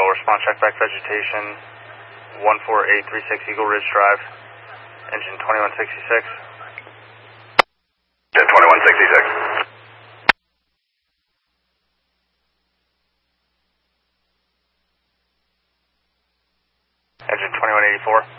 response check back vegetation, 14836 Eagle Ridge Drive, engine 2166. Yeah, 2166. Engine 2184.